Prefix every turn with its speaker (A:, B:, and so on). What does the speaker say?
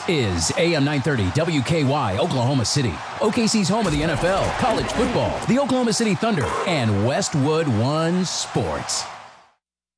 A: is AM 930 WKY, Oklahoma City. OKC's home of the NFL, college football, the Oklahoma City Thunder, and Westwood One Sports.